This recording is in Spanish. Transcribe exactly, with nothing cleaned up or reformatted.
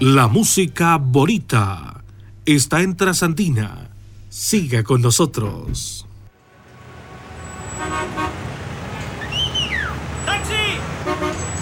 La música bonita está en Trasandina. Siga con nosotros.